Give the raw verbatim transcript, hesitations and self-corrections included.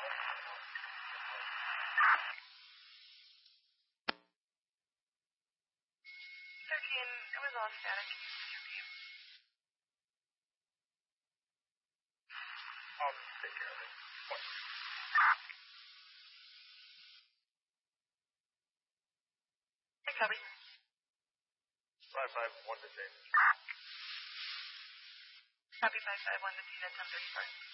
thirteen, it was all static. Can you please repeat? I'll take care of it. One. Hey, Cubby. Five five one to ten. Copy five five one to ten, ten thirty-four.